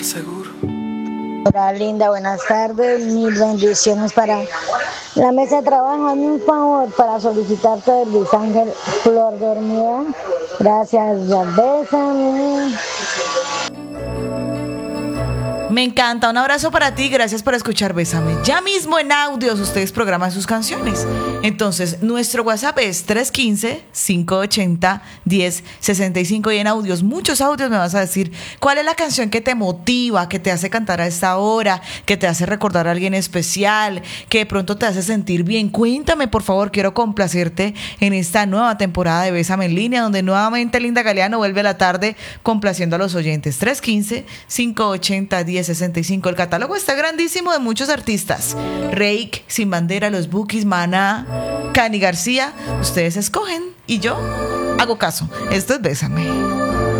por seguro. Hola linda, buenas tardes, mil bendiciones para la mesa de trabajo. Hazme un favor para solicitarte del Luis Ángel Flor Dormida. Gracias, ya bésame. Me encanta, un abrazo para ti, gracias por escuchar Bésame. Ya mismo en audios ustedes programan sus canciones. Entonces, nuestro WhatsApp es 315-580-1065 y en audios, muchos audios me vas a decir cuál es la canción que te motiva, que te hace cantar a esta hora, que te hace recordar a alguien especial, que de pronto te hace sentir bien. Cuéntame, por favor, quiero complacerte en esta nueva temporada de Bésame en línea, donde nuevamente Linda Galeano vuelve a la tarde complaciendo a los oyentes. 315-580-1065. El catálogo está grandísimo de muchos artistas. Reik, Sin Bandera, Los Bukis, Maná, Cani García. Ustedes escogen y yo hago caso. Esto es Bésame.